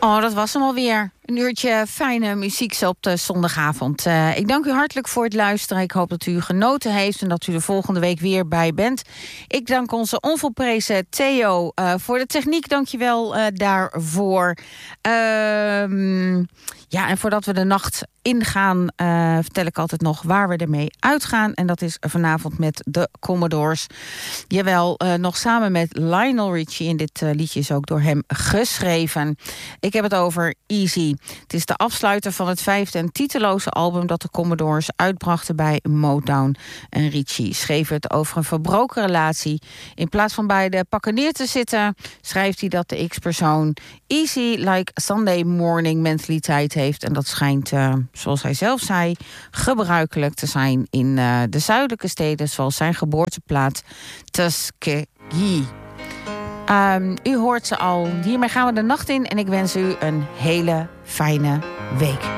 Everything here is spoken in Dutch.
Oh, dat was hem alweer. Een uurtje fijne muziek zo op de zondagavond. Ik dank u hartelijk voor het luisteren. Ik hoop dat u genoten heeft en dat u er volgende week weer bij bent. Ik dank onze onvolprezen Theo voor de techniek. Dank je wel daarvoor. Ja, en voordat we de nacht ingaan, vertel ik altijd nog waar we ermee uitgaan. En dat is vanavond met de Commodores. Jawel, nog samen met Lionel Richie. En dit liedje is ook door hem geschreven. Ik heb het over Easy. Het is de afsluiter van het 5e en titeloze album dat de Commodores uitbrachten bij Motown. En Richie schreef het over een verbroken relatie. In plaats van bij de pakken neer te zitten, schrijft hij dat de X-persoon easy like Sunday morning mentaliteit heeft. En dat schijnt, zoals hij zelf zei, gebruikelijk te zijn in de zuidelijke steden, zoals zijn geboorteplaats Tuskegee. U hoort ze al. Hiermee gaan we de nacht in en ik wens u een hele fijne week.